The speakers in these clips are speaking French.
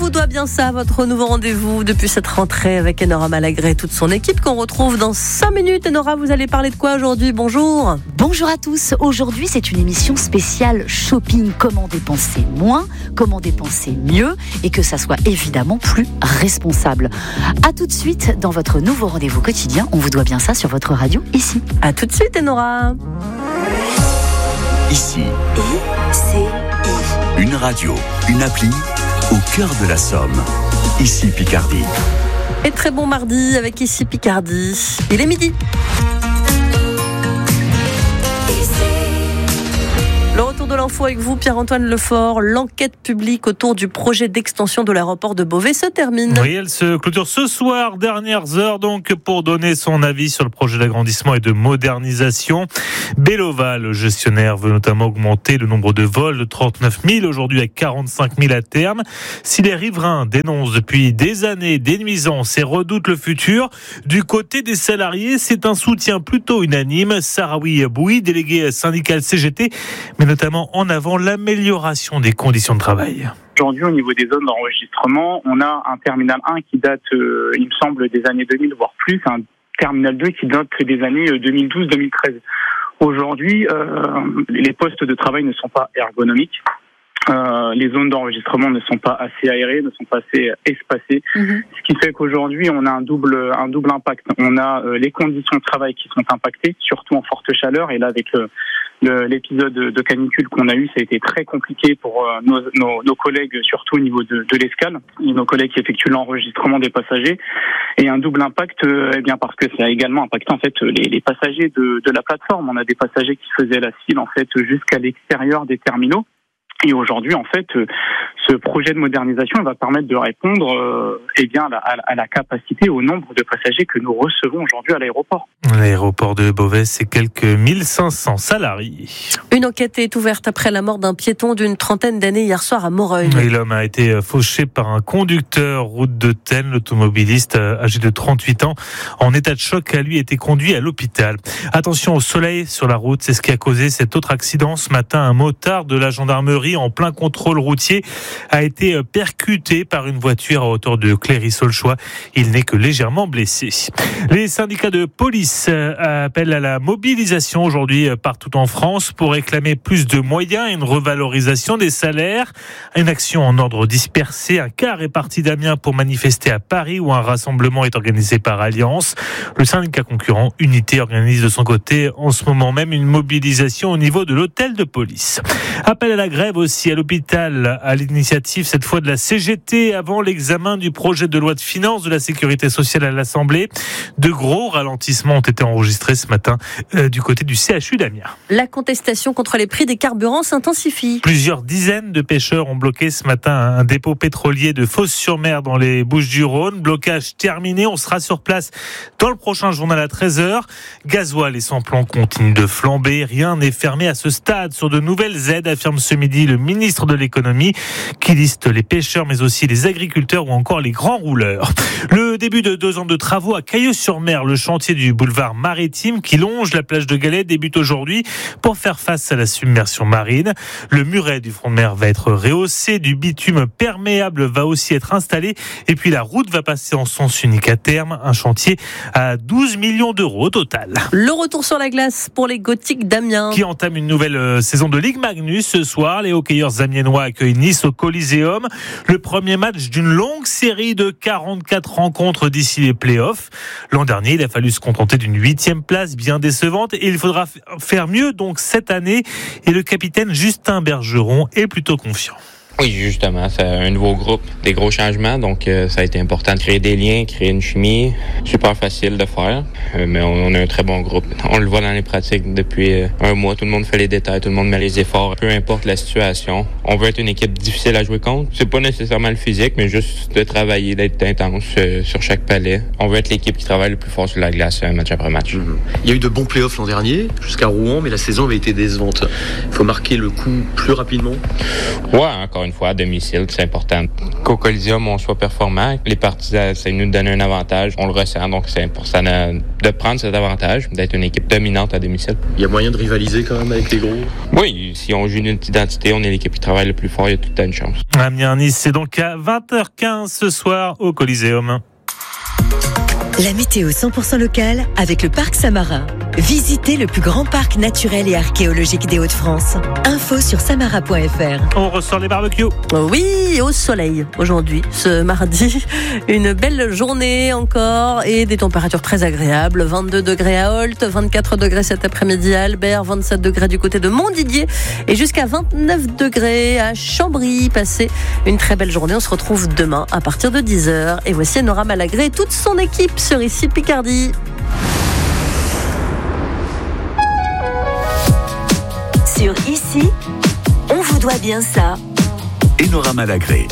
vous doit bien ça, votre nouveau rendez-vous depuis cette rentrée avec Enora Malagré et toute son équipe qu'on retrouve dans 5 minutes. Enora, vous allez parler de quoi aujourd'hui ? Bonjour. Bonjour à tous. Aujourd'hui, c'est une émission spéciale shopping. Comment dépenser moins, comment dépenser mieux et que ça soit évidemment plus responsable. À tout de suite dans votre nouveau rendez-vous quotidien. On vous doit bien ça sur votre radio ici. À tout de suite, Enora. Ici. ICI. Une radio, une appli au cœur de la Somme. Ici Picardie. Et très bon mardi avec Ici Picardie. Il est midi. Le retour de l'info avec vous, Pierre-Antoine Lefort. L'enquête publique autour du projet d'extension de l'aéroport de Beauvais se termine. Oui, elle se clôture ce soir, dernières heures donc, pour donner son avis sur le projet d'agrandissement et de modernisation. Belova, le gestionnaire, veut notamment augmenter le nombre de vols de 39 000 aujourd'hui à 45 000 à terme. Si les riverains dénoncent depuis des années des nuisances et redoutent le futur, du côté des salariés, c'est un soutien plutôt unanime. Sarawi Bouy, délégué syndical CGT, mais notamment en avant l'amélioration des conditions de travail. Aujourd'hui, au niveau des zones d'enregistrement, on a un terminal 1 qui date, il me semble, des années 2000, voire plus, un terminal 2 qui date des années 2012-2013. Aujourd'hui, les postes de travail ne sont pas ergonomiques. Les zones d'enregistrement ne sont pas assez aérées, ne sont pas assez espacées. Ce qui fait qu'aujourd'hui, on a un double impact. On a les conditions de travail qui sont impactées, surtout en forte chaleur. Et là, avec l'épisode de canicule qu'on a eu, ça a été très compliqué pour nos collègues, surtout au niveau de l'escale, et nos collègues qui effectuent l'enregistrement des passagers. Et un double impact, parce que ça a également impacté en fait les passagers de la plateforme. On a des passagers qui faisaient la file en fait jusqu'à l'extérieur des terminaux. Et aujourd'hui, en fait, ce projet de modernisation va permettre de répondre à la capacité, au nombre de passagers que nous recevons aujourd'hui à l'aéroport. L'aéroport de Beauvais, c'est quelques 1500 salariés. Une enquête est ouverte après la mort d'un piéton d'une trentaine d'années hier soir à Moreuil. Et l'homme a été fauché par un conducteur route de Tenne. L'automobiliste âgé de 38 ans, en état de choc, a lui été conduit à l'hôpital. Attention au soleil sur la route, c'est ce qui a causé cet autre accident ce matin. Un motard de la gendarmerie en plein contrôle routier a été percuté par une voiture à hauteur de Cléry-Saulchois. Il n'est que légèrement blessé. Les syndicats de police appellent à la mobilisation aujourd'hui partout en France pour réclamer plus de moyens et une revalorisation des salaires. Une action en ordre dispersé. Un quart est parti d'Amiens pour manifester à Paris où un rassemblement est organisé par Alliance. Le syndicat concurrent Unité organise de son côté en ce moment même une mobilisation au niveau de l'hôtel de police. Appel à la grève aussi à l'hôpital, à l'initiative cette fois de la CGT avant l'examen du projet de loi de finances de la sécurité sociale à l'Assemblée. De gros ralentissements ont été enregistrés ce matin du côté du CHU d'Amiens. La contestation contre les prix des carburants s'intensifie. Plusieurs dizaines de pêcheurs ont bloqué ce matin un dépôt pétrolier de Fos-sur-Mer dans les Bouches-du-Rhône. Blocage terminé, on sera sur place dans le prochain journal à 13h. Gasoil et sans-plomb continuent de flamber. Rien n'est fermé à ce stade sur de nouvelles aides, affirme ce midi le ministre de l'économie qui liste les pêcheurs mais aussi les agriculteurs ou encore les grands rouleurs. Le début de 2 ans de travaux à Cailleux-sur-Mer, le chantier du boulevard maritime qui longe la plage de Galets débute aujourd'hui pour faire face à la submersion marine. Le muret du front de mer va être rehaussé, du bitume perméable va aussi être installé et puis la route va passer en sens unique à terme, un chantier à 12 millions d'euros au total. Le retour sur la glace pour les Gothiques d'Amiens qui entament une nouvelle saison de Ligue Magnus ce soir. Les hockeyeurs amiénois accueillent Nice au Coliseum. Le premier match d'une longue série de 44 rencontres d'ici les playoffs. L'an dernier, il a fallu se contenter d'une 8e place bien décevante et il faudra faire mieux donc cette année. Et le capitaine Justin Bergeron est plutôt confiant. Oui, justement, c'est un nouveau groupe, des gros changements, donc ça a été important de créer des liens, créer une chimie, super facile de faire, mais on a un très bon groupe. On le voit dans les pratiques depuis un mois, tout le monde fait les détails, tout le monde met les efforts, peu importe la situation. On veut être une équipe difficile à jouer contre, c'est pas nécessairement le physique, mais juste de travailler, d'être intense sur chaque palais. On veut être l'équipe qui travaille le plus fort sur la glace, match après match. Il y a eu de bons playoffs l'an dernier, jusqu'à Rouen, mais la saison avait été décevante. Il faut marquer le coup plus rapidement. Ouais, encore une fois, à domicile, c'est important. Qu'au Coliseum, on soit performant. Les partisans, ça nous donne un avantage. On le ressent, donc c'est important de prendre cet avantage, d'être une équipe dominante à domicile. Il y a moyen de rivaliser quand même avec les gros? Oui, si on joue une identité, on est l'équipe qui travaille le plus fort, il y a tout le temps une chance. Amiens-Nice, c'est donc à 20h15 ce soir au Coliseum. La météo 100% locale avec le Parc Samarin. Visitez le plus grand parc naturel et archéologique des Hauts-de-France. Info sur samara.fr. On ressort les barbecues. Oui, au soleil aujourd'hui, ce mardi. Une belle journée encore et des températures très agréables. 22 degrés à Holt, 24 degrés cet après-midi à Albert, 27 degrés du côté de Montdidier et jusqu'à 29 degrés à Chambry. Passez une très belle journée. On se retrouve demain à partir de 10h. Et voici Nora Malagré et toute son équipe sur Ici Picardie. Sur Ici, on vous doit bien ça. Enora Malagré.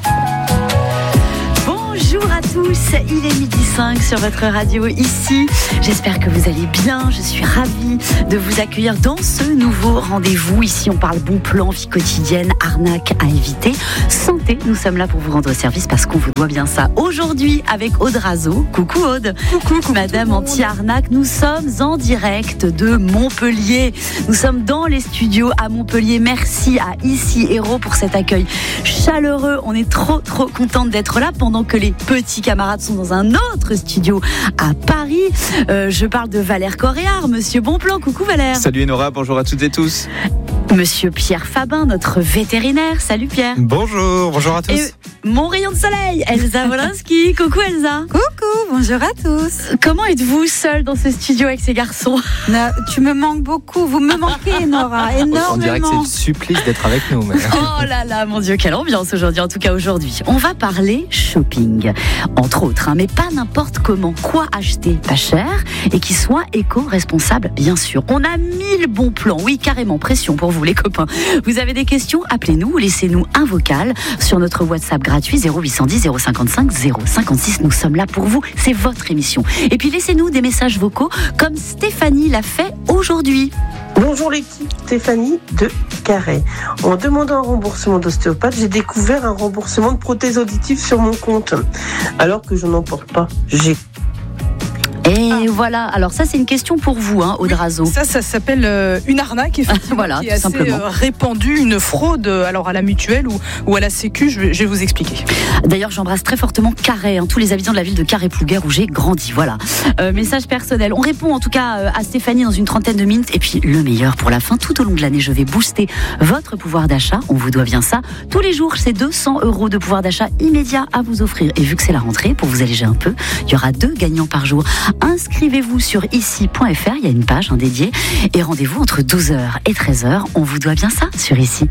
Bonjour à tous, il est 12h05 sur votre radio Ici. J'espère que vous allez bien, je suis ravie de vous accueillir dans ce nouveau rendez-vous. Ici on parle bon plan, vie quotidienne, arnaque à éviter, santé. Nous sommes là pour vous rendre service parce qu'on vous doit bien ça. Aujourd'hui avec Aude Razo. Coucou Aude. Coucou Madame Anti-Arnaque, nous sommes en direct de Montpellier. Nous sommes dans les studios à Montpellier. Merci à Ici Héros pour cet accueil chaleureux. On est trop contente d'être là pendant que les petits camarades sont dans un autre studio à Paris. Je parle de Valère Coréard, Monsieur Bonplan. Coucou Valère. Salut Enora, bonjour à toutes et tous. Monsieur Pierre Fabin, notre vétérinaire. Salut Pierre. Bonjour à tous. Et mon rayon de soleil, Elsa Wolinski. Coucou Elsa. Coucou, bonjour à tous. Comment êtes-vous seule dans ce studio avec ces garçons? Tu me manques beaucoup, vous me manquez Nora, énormément. On dirait que c'est le supplice d'être avec nous. Mais... Oh là là, mon Dieu, quelle ambiance aujourd'hui, en tout cas aujourd'hui. On va parler shopping, entre autres, mais pas n'importe comment. Quoi acheter pas cher et qui soit éco-responsable, bien sûr. On a 1000 bons plans, oui carrément, pression pour vous les copains. Vous avez des questions, appelez-nous ou laissez-nous un vocal sur notre WhatsApp gratuit 0810 055 056. Nous sommes là pour vous, c'est votre émission. Et puis laissez-nous des messages vocaux comme Stéphanie l'a fait aujourd'hui. Bonjour l'équipe, Stéphanie de Carré. En demandant un remboursement d'ostéopathe, j'ai découvert un remboursement de prothèses auditives sur mon compte, alors que je n'en porte pas. Et voilà, alors ça c'est une question pour vous, Aude Razo. Ça s'appelle une arnaque, effectivement, voilà, qui est assez répandue, une fraude alors à la mutuelle ou à la sécu, je vais vous expliquer. D'ailleurs, j'embrasse très fortement Carré, tous les habitants de la ville de Carré-Plouguer où j'ai grandi, voilà. Message personnel, on répond en tout cas à Stéphanie dans une trentaine de minutes, et puis le meilleur pour la fin, tout au long de l'année, je vais booster votre pouvoir d'achat, on vous doit bien ça. Tous les jours, c'est 200 € de pouvoir d'achat immédiat à vous offrir, et vu que c'est la rentrée, pour vous alléger un peu, il y aura 2 gagnants par jour. Inscrivez-vous sur ici.fr, il y a une page dédiée, et rendez-vous entre 12h et 13h. On vous doit bien ça sur Ici.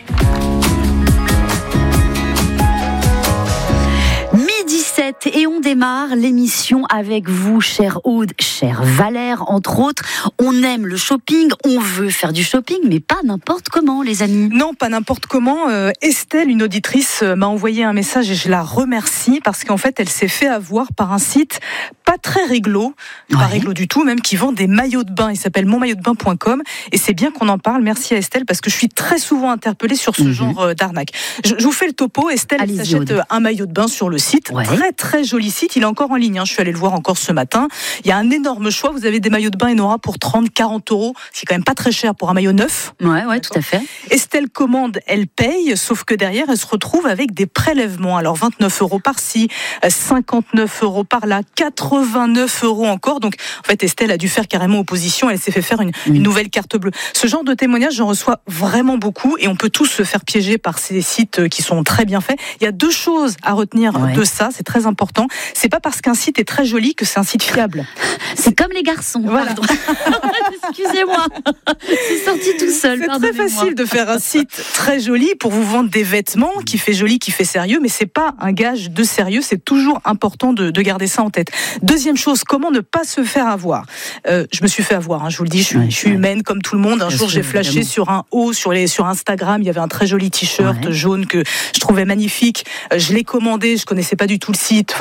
Et on démarre l'émission avec vous, chère Aude, chère Valère, entre autres. On aime le shopping, on veut faire du shopping, mais pas n'importe comment, les amis. Non, pas n'importe comment. Estelle, une auditrice, m'a envoyé un message et je la remercie parce qu'en fait, elle s'est fait avoir par un site pas très réglo, pas réglo du tout, même qui vend des maillots de bain. Il s'appelle monmaillotsdebain.com et c'est bien qu'on en parle. Merci à Estelle parce que je suis très souvent interpellée sur ce genre d'arnaque. Je vous fais le topo. Estelle s'achète un maillot de bain sur le site. Très joli site, il est encore en ligne, je suis allée le voir encore ce matin. Il y a un énorme choix, vous avez des maillots de bain Enora pour 30-40 €, c'est quand même pas très cher pour un maillot neuf. Ouais, tout à fait. Estelle commande, elle paye, sauf que derrière elle se retrouve avec des prélèvements. Alors 29 € par-ci, 59 € par-là, 89 € encore. Donc en fait Estelle a dû faire carrément opposition, elle s'est fait faire une nouvelle carte bleue. Ce genre de témoignages, j'en reçois vraiment beaucoup et on peut tous se faire piéger par ces sites qui sont très bien faits. Il y a 2 choses à retenir de ça, c'est très important. C'est pas parce qu'un site est très joli que c'est un site fiable. C'est comme les garçons. Voilà. Excusez-moi, c'est sorti tout seul. C'est très facile de faire un site très joli pour vous vendre des vêtements qui fait joli, qui fait sérieux, mais c'est pas un gage de sérieux. C'est toujours important de garder ça en tête. Deuxième chose, comment ne pas se faire avoir. Je me suis fait avoir, je vous le dis, je suis humaine comme tout le monde. Un jour, j'ai flashé sur un haut sur Instagram. Il y avait un très joli t-shirt jaune que je trouvais magnifique. Je l'ai commandé, je connaissais pas du tout le site. Enfin,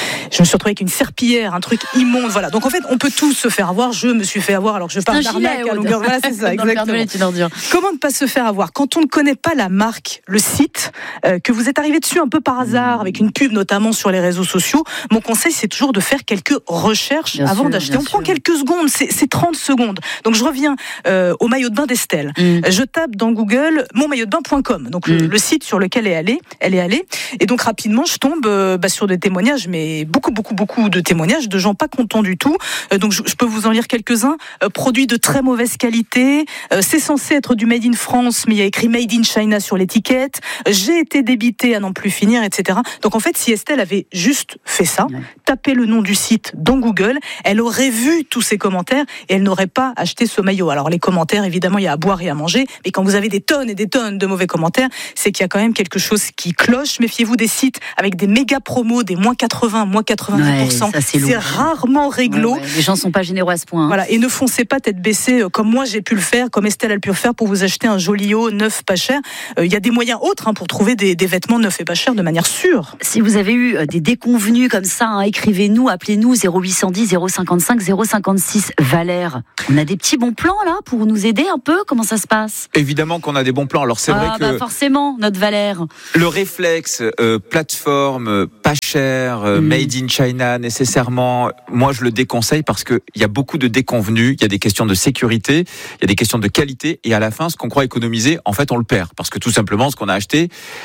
Je me suis retrouvée avec une serpillière, un truc immonde. Voilà. Donc en fait, on peut tous se faire avoir. Je me suis fait avoir alors que je parle d'arnaque à longueur. Voilà, c'est ça, exactement. Comment ne pas se faire avoir quand on ne connaît pas la marque, le site, que vous êtes arrivé dessus un peu par hasard, avec une pub notamment sur les réseaux sociaux. Mon conseil, c'est toujours de faire quelques recherches avant d'acheter. On prend quelques secondes, c'est 30 secondes. Donc je reviens au maillot de bain d'Estelle. Je tape dans Google monmaillotdebain.com, donc le site sur lequel elle est allée. Et donc rapidement, je tombe sur des témoignages, mais beaucoup de témoignages de gens pas contents du tout. Donc je peux vous en lire quelques-uns. Produits de très mauvaise qualité. C'est censé être du Made in France, mais il y a écrit Made in China sur l'étiquette. J'ai été débité à n'en plus finir, etc. Donc en fait, si Estelle avait juste fait ça, tapé le nom du site dans Google, elle aurait vu tous ces commentaires et elle n'aurait pas acheté ce maillot. Alors les commentaires, évidemment, il y a à boire et à manger, mais quand vous avez des tonnes et des tonnes de mauvais commentaires, c'est qu'il y a quand même quelque chose qui cloche. Méfiez-vous des sites avec des méga promos, des moins 80, moins 90%. Ça, c'est rarement réglo. Les gens sont pas généreux à ce point. Voilà. Et ne foncez pas tête baissée comme moi j'ai pu le faire, comme Estelle a pu le faire pour vous acheter un joli haut neuf pas cher. Il y a des moyens autres pour trouver des vêtements neufs et pas chers de manière sûre. Si vous avez eu des déconvenues comme ça, écrivez-nous, appelez-nous 0810 055 056. Valère, on a des petits bons plans là pour nous aider un peu. Comment ça se passe ? Évidemment qu'on a des bons plans. Alors c'est vrai que forcément, notre Valère. Le réflexe plateforme pas cher, made in China nécessairement, moi je le déconseille parce que il y a beaucoup de déconvenues. Il y a des questions de sécurité, il y a des questions de qualité, et à la fin, ce qu'on croit économiser, en fait, on le perd parce que tout simplement, ce qu'on a acheté,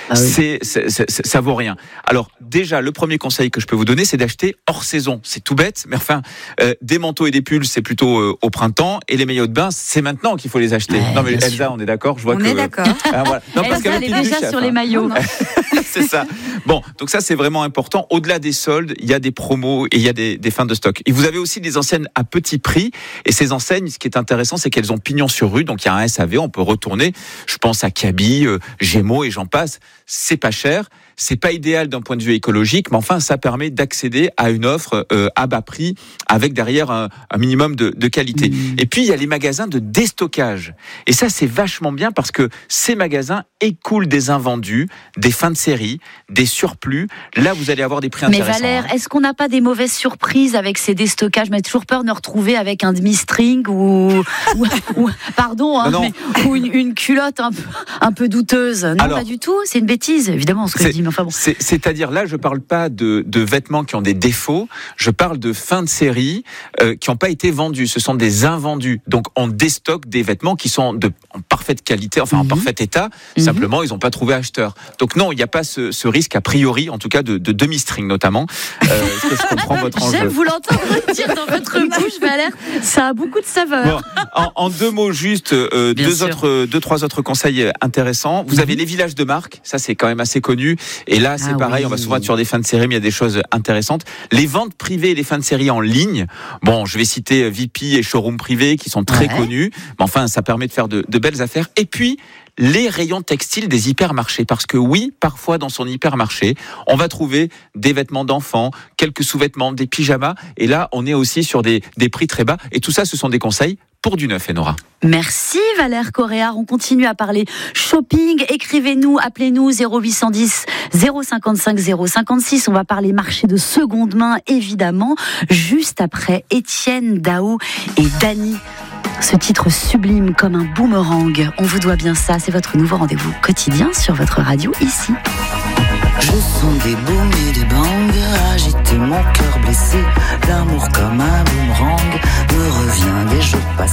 ça vaut rien. Alors déjà, le premier conseil que je peux vous donner, c'est d'acheter hors saison. C'est tout bête, mais enfin, des manteaux et des pulls, c'est plutôt au printemps, et les maillots de bain, c'est maintenant qu'il faut les acheter. Non mais Elsa, on est d'accord ? Je vois on est d'accord. Voilà. Non, parce Elsa, elle est déjà sur les maillots. C'est ça. Bon, donc ça, c'est vraiment important. Au-delà des soldes, il y a des promos et il y a des fins de stock. Et vous avez aussi des enseignes à petit prix. Et ces enseignes, ce qui est intéressant, c'est qu'elles ont pignon sur rue. Donc il y a un SAV, on peut retourner. Je pense à Kaby, Gémeaux et j'en passe. C'est pas cher. C'est pas idéal d'un point de vue écologique, mais enfin, ça permet d'accéder à une offre à bas prix avec derrière un minimum de qualité. Et puis, il y a les magasins de déstockage. Et ça, c'est vachement bien parce que ces magasins écoulent des invendus, des fins de série, des surplus. Là, vous allez avoir des prix intéressants. Mais Valère, est-ce qu'on n'a pas des mauvaises surprises avec ces déstockages ? Mais toujours peur de nous retrouver avec un demi-string ou une culotte un peu douteuse. Non, alors, pas du tout. C'est une bêtise, évidemment, ce que je dis. Enfin bon. C'est-à-dire, là, je parle pas de vêtements qui ont des défauts, je parle de fins de série qui n'ont pas été vendus. Ce sont des invendus. Donc, on déstocke des vêtements qui sont en parfaite qualité, enfin en parfait état. Simplement, ils n'ont pas trouvé acheteur. Donc non, il n'y a pas ce risque, a priori, en tout cas, de demi-string notamment. Est-ce que je comprends votre enjeu ? J'aime vous l'entendre dire dans votre bouche, Valère. Ça a beaucoup de saveur. Bon, en deux mots juste, deux, trois autres conseils intéressants. Vous avez les villages de marque. Ça, c'est quand même assez connu. Et là, c'est pareil, on va souvent être sur des fins de série, mais il y a des choses intéressantes. Les ventes privées et les fins de série en ligne. Bon, je vais citer VIP et Showroom Privé qui sont très connus. Mais enfin, ça permet de faire de belles affaires. Et puis, les rayons textiles des hypermarchés. Parce que oui, parfois dans son hypermarché, on va trouver des vêtements d'enfants, quelques sous-vêtements, des pyjamas. Et là, on est aussi sur des prix très bas. Et tout ça, ce sont des conseils pour du neuf, Enora. Merci Valère Coréard. On continue à parler shopping. Écrivez-nous, appelez-nous 0810 055 056. On va parler marché de seconde main, évidemment, juste après Étienne Dao et Dany. Ce titre sublime comme un boomerang. On vous doit bien ça. C'est votre nouveau rendez-vous quotidien sur votre radio ici. Je sens des booms et des bangs, agiter mon cœur blessé. L'amour comme un boomerang me revient des jours passés.